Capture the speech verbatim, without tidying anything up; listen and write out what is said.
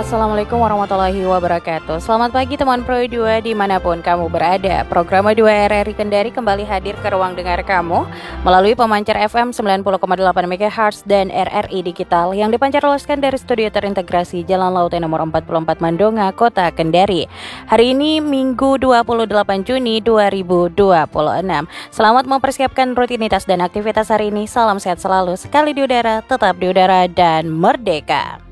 Assalamualaikum warahmatullahi wabarakatuh. Selamat pagi teman Pro dua dimanapun kamu berada. Program dua R R I Kendari kembali hadir ke ruang dengar kamu melalui pemancar F M sembilan puluh koma delapan megahertz dan R R I Digital yang dipancar luaskan dari studio terintegrasi Jalan Laut nomor empat puluh empat Mandonga, Kota Kendari. Hari ini Minggu dua puluh delapan Juni dua ribu dua puluh enam. Selamat mempersiapkan rutinitas dan aktivitas hari ini. Salam sehat selalu. Sekali di udara, tetap di udara dan merdeka.